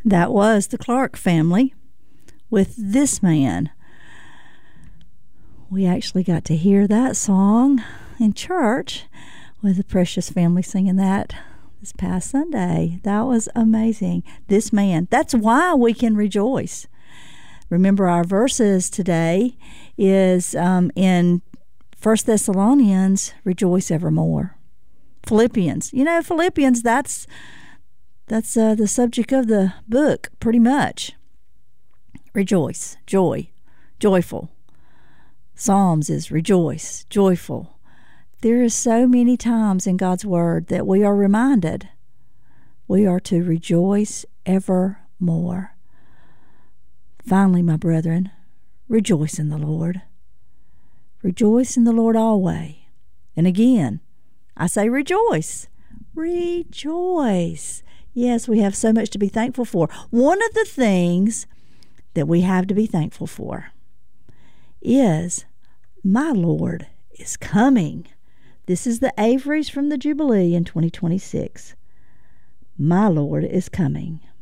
That was the Clark family with This Man. We actually got to hear that song in church with the Precious family singing that this past Sunday. That was amazing. This Man. That's why we can rejoice. Remember, our verses today is in 1 Thessalonians, rejoice evermore. Philippians. Philippians, that's the subject of the book, pretty much. Rejoice, joy, joyful. Psalms is rejoice, joyful. There is so many times in God's Word that we are reminded we are to rejoice evermore. Finally, my brethren, rejoice in the Lord. Rejoice in the Lord always. And again, I say rejoice. Rejoice. Yes, we have so much to be thankful for. One of the things that we have to be thankful for is my Lord is coming. This is the Averys from the Jubilee in 2026. My Lord is coming.